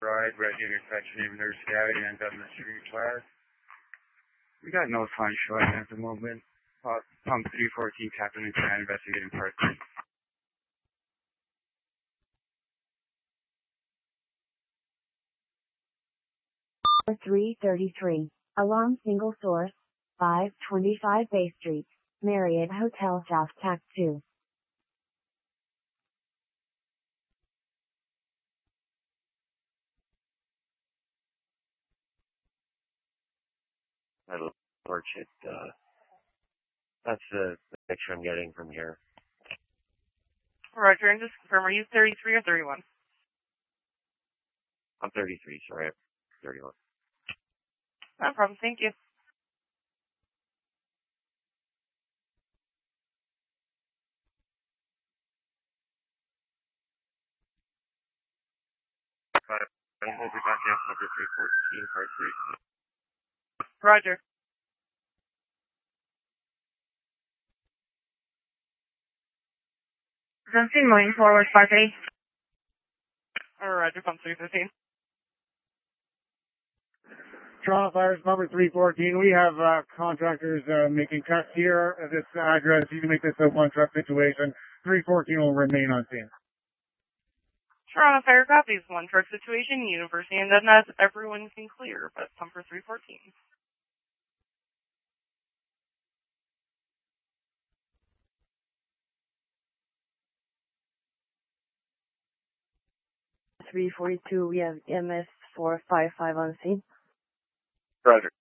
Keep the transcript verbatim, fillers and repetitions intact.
Ride, Red Unit Section, University Avenue, and Government Street West. We got no sign showing at the moment. Uh, pump three fourteen, Captain and Command investigating person. three thirty-three. Alarm single source. five twenty-five Bay Street. Marriott Hotel South Tac two. That'll torch it. Uh, that's the, the picture I'm getting from here. Roger, and just confirm, are you thirty-three or thirty-one? I'm thirty-three, sorry, I'm thirty-one. No problem, thank you. I hope we got the number three fourteen, car three. Roger. Johnson, moving forward, Park three. Roger, pump three fifteen. Toronto Fires number three fourteen. We have uh, contractors uh, making cuts here at this address. You can make this a one-truck situation. three fourteen will remain on scene. Toronto Fire copies, one truck situation, University, and then that's everyone can clear, but pump for three fourteen. three forty-two, we have M S four five five on scene. Roger.